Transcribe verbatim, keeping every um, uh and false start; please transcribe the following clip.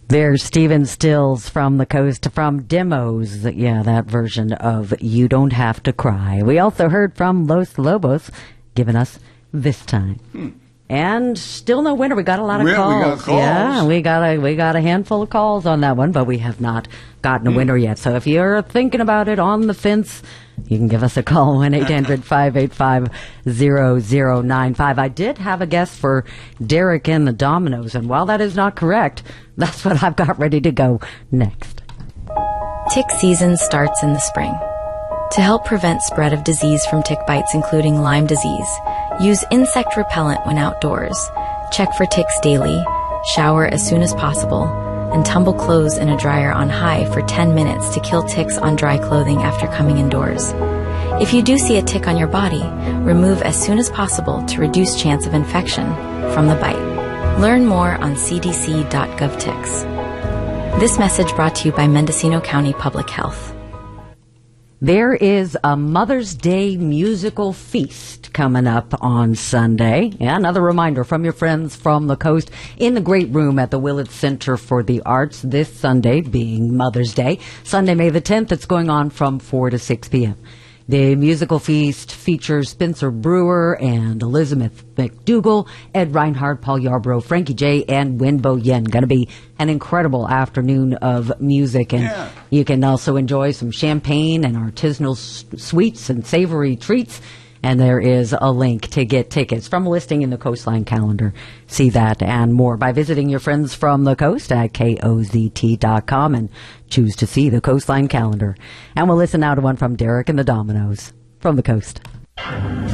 There's Stephen Stills from the Coast, from Demos. Yeah, that version of You Don't Have to Cry. We also heard from Los Lobos, giving us This Time. Hmm. And still no winner. We got a lot of Really? calls. We got calls. Yeah, we got a we got a handful of calls on that one, but we have not gotten a hmm. winner yet. So if you're thinking about it, on the fence, you can give us a call, one eight hundred five eight five zero zero nine five. I did have a guess for Derek and the Dominoes, and while that is not correct, that's what I've got ready to go next. Tick season starts in the spring. To help prevent spread of disease from tick bites, including Lyme disease, use insect repellent when outdoors. Check for ticks daily, shower as soon as possible, and tumble clothes in a dryer on high for ten minutes to kill ticks on dry clothing after coming indoors. If you do see a tick on your body, remove as soon as possible to reduce chance of infection from the bite. Learn more on c d c dot gov ticks. This message brought to you by Mendocino County Public Health. There is a Mother's Day musical feast coming up on Sunday. Yeah, another reminder from your friends from the coast in the great room at the Willett Center for the Arts this Sunday, being Mother's Day. Sunday, May the tenth, it's going on from four to six p.m. The musical feast features Spencer Brewer and Elizabeth McDougall, Ed Reinhardt, Paul Yarbrough, Frankie J, and Winbo Yen. Going to be an incredible afternoon of music, and yeah. you can also enjoy some champagne and artisanal s- sweets and savory treats. And there is a link to get tickets from a listing in the Coastline calendar. See that and more by visiting your friends from the coast at K O Z T dot com and choose to see the Coastline calendar. And we'll listen now to one from Derek and the Dominoes from the coast.